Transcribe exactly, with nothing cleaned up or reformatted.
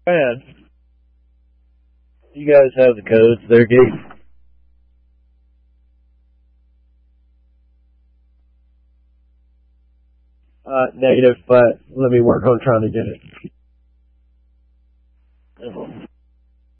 Man, you guys have the codes there, Gate? Uh, negative, but let me work on trying to get it.